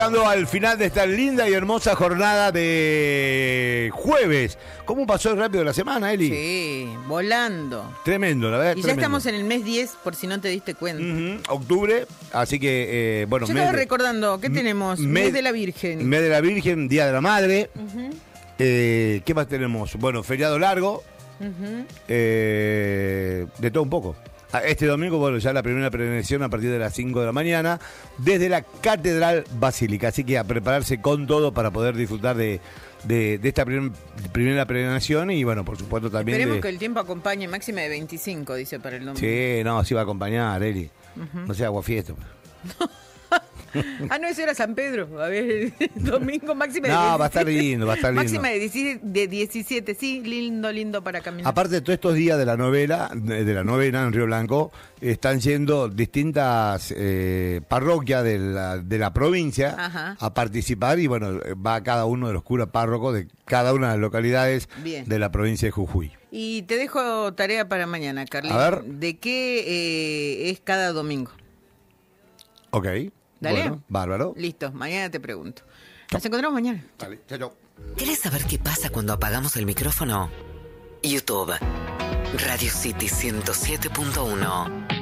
Llegando al final de esta linda y hermosa jornada de jueves. ¿Cómo pasó rápido la semana, Eli? Sí, volando. Tremendo, la verdad. Y ya estamos en el mes 10, por si no te diste cuenta. Octubre, así que, bueno. Yo estaba recordando, ¿qué tenemos? Mes de la Virgen. Mes de la Virgen, Día de la Madre. ¿Qué más tenemos? Bueno, feriado largo. De todo un poco. Este domingo, bueno, ya la primera peregrinación a partir de las 5 de la mañana desde la Catedral Basílica. Así que a prepararse con todo para poder disfrutar de esta primera peregrinación y, bueno, por supuesto también... Esperemos que el tiempo acompañe, máxima de 25, dice, para el domingo. Sí, no, sí va a acompañar, Eli. No sea aguafiesta. Ah, no, eso era San Pedro. A ver, domingo máxima de 17. No, va a estar lindo, va a estar lindo. Máxima de 17, sí, lindo para caminar. Aparte de todos estos días de la novena en Río Blanco, están yendo distintas parroquias de la provincia a participar y, bueno, va cada uno de los curas párrocos de cada una de las localidades de la provincia de Jujuy. Y te dejo tarea para mañana, Carlín. A ver. ¿De qué es cada domingo? Ok. Dale. Bueno, bárbaro. Listo, mañana te pregunto. Nos encontramos mañana. Dale, chao. ¿Querés saber qué pasa cuando apagamos el micrófono? YouTube. Radio City 107.1.